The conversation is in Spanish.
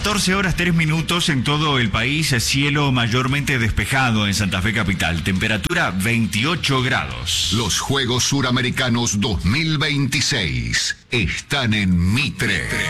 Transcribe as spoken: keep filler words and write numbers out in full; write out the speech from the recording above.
catorce horas tres minutos en todo el país, cielo mayormente despejado en Santa Fe capital, temperatura veintiocho grados. Los Juegos Suramericanos dos mil veintiséis están en Mitre.